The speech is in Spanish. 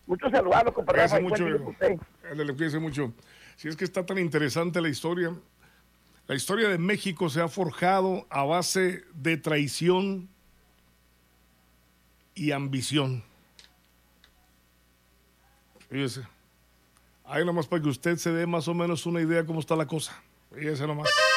Mucho saludarlo, compadre. Cuídese mucho, ándale, cuídese mucho. Si es que está tan interesante la historia. La historia de México se ha forjado a base de traición y ambición. Fíjese. Ahí nomás para que usted se dé más o menos una idea de cómo está la cosa. Fíjese nomás.